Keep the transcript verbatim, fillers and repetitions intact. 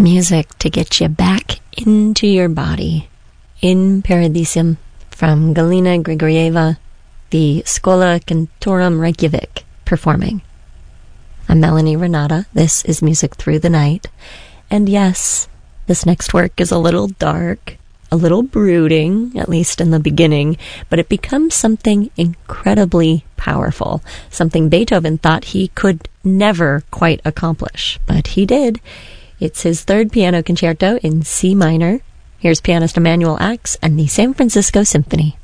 Music to get you back into your body. In Paradisum from Galina Grigorieva, the Schola Cantorum Reykjavik performing. I'm Melanie Renata. This is Music Through the Night. And yes, this next work is a little dark, a little brooding, at least in the beginning, but it becomes something incredibly powerful, something Beethoven thought he could never quite accomplish, but he did. It's his third piano concerto in C minor. Here's pianist Emanuel Ax and the San Francisco Symphony.